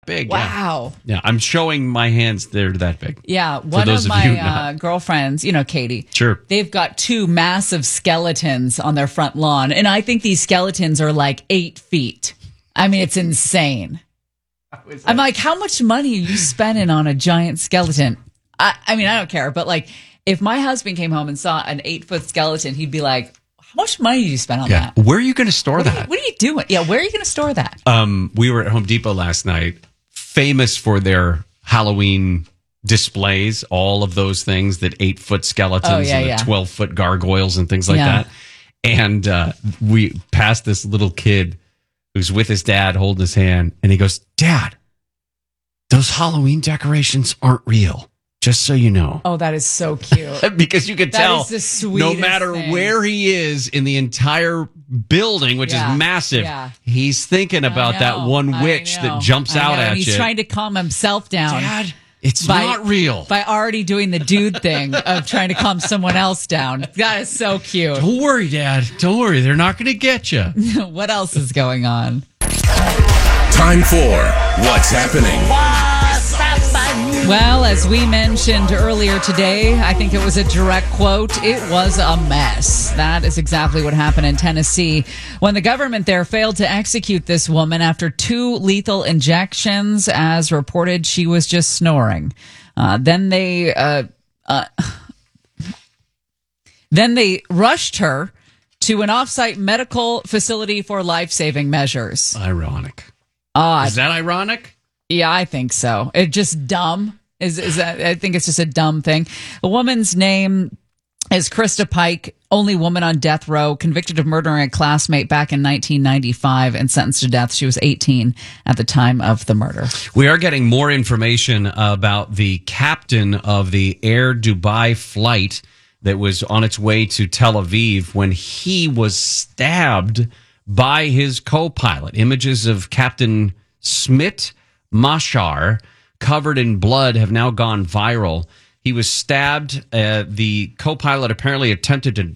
big. Wow. Yeah, I'm showing my hands. They're that big. Yeah, one of my girlfriends, Katie. Sure. They've got 2 massive skeletons on their front lawn, and I think these skeletons are like 8 feet. I mean, it's insane. I'm like, how much money are you spending on a giant skeleton? I mean, I don't care, but like, if my husband came home and saw an 8-foot skeleton, he'd be like, how much money did you spend on that? Where are you going to store that? What are you doing? Yeah, where are you going to store that? We were at Home Depot last night, famous for their Halloween displays, all of those things, that 8-foot skeletons and the 12-foot gargoyles and things like that. And we passed this little kid who's with his dad holding his hand, and he goes, Dad, those Halloween decorations aren't real. Just so you know. Oh, that is so cute. Because you could tell, no matter thing. where he is in the entire building, which is massive, he's thinking about that one witch that jumps out at you. He's trying to calm himself down. Dad, it's not real. By already doing the dude thing of trying to calm someone else down. That is so cute. Don't worry, Dad. Don't worry. They're not going to get you. What else is going on? Time for What's Happening. Well, as we mentioned earlier today, I think it was a direct quote, it was a mess. That is exactly what happened in Tennessee when the government there failed to execute this woman after 2 lethal injections. As reported, she was just snoring. Then they rushed her to an off-site medical facility for life-saving measures. Ironic. Is that ironic? Yeah, I think so. It's just dumb. Is that? I think it's just a dumb thing. The woman's name is Krista Pike, only woman on death row, convicted of murdering a classmate back in 1995 and sentenced to death. She was 18 at the time of the murder. We are getting more information about the captain of the Air Dubai flight that was on its way to Tel Aviv when he was stabbed by his co-pilot. Images of Captain Smit Mashar, covered in blood, have now gone viral. He was stabbed. The co-pilot apparently attempted to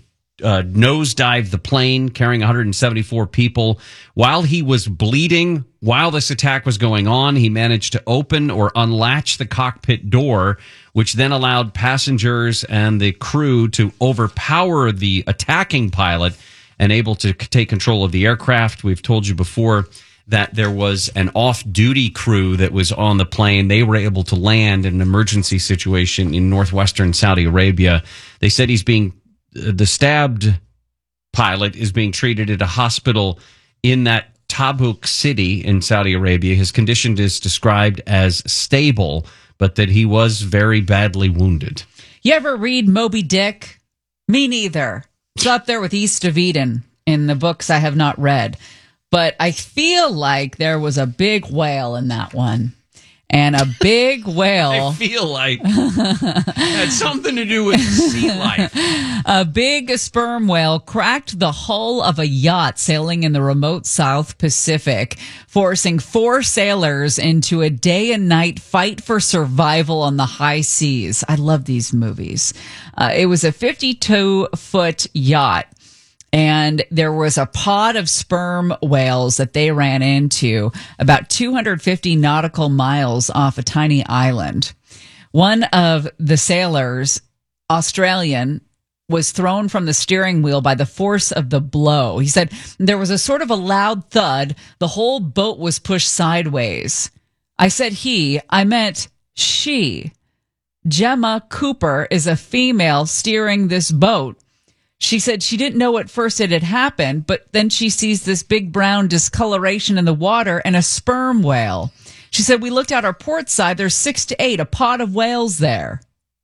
nosedive the plane carrying 174 people. While he was bleeding, while this attack was going on, he managed to open or unlatch the cockpit door, which then allowed passengers and the crew to overpower the attacking pilot and able to take control of the aircraft. We've told you before that there was an off-duty crew that was on the plane. They were able to land in an emergency situation in northwestern Saudi Arabia. They said the stabbed pilot is being treated at a hospital in that Tabuk city in Saudi Arabia. His condition is described as stable, but that he was very badly wounded. You ever read Moby Dick? Me neither. It's up there with East of Eden in the books I have not read. But I feel like there was a big whale in that one. And a big whale. I feel like it had something to do with sea life. A big sperm whale cracked the hull of a yacht sailing in the remote South Pacific, forcing 4 sailors into a day and night fight for survival on the high seas. I love these movies. It was a 52-foot yacht. And there was a pod of sperm whales that they ran into about 250 nautical miles off a tiny island. One of the sailors, Australian, was thrown from the steering wheel by the force of the blow. He said there was a sort of a loud thud. The whole boat was pushed sideways. I said he, I meant she. Gemma Cooper is a female steering this boat. She said she didn't know at first it had happened, but then she sees this big brown discoloration in the water and a sperm whale. She said, we looked out our port side. There's 6 to 8, a pod of whales there.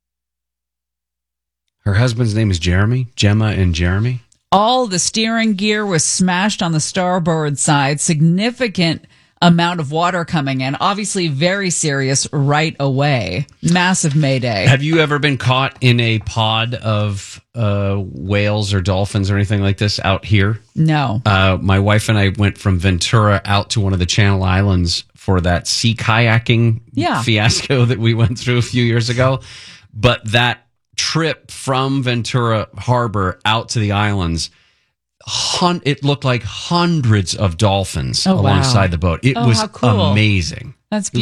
Her husband's name is Jeremy, Gemma and Jeremy. All the steering gear was smashed on the starboard side. Significant amount of water coming in. Obviously very serious right away. Massive mayday. Have you ever been caught in a pod of whales or dolphins or anything like this out here? No. My wife and I went from Ventura out to one of the Channel Islands for that sea kayaking fiasco that we went through a few years ago. But that trip from Ventura Harbor out to the islands, it looked like hundreds of dolphins alongside the boat. It was how cool. amazing. That's beautiful.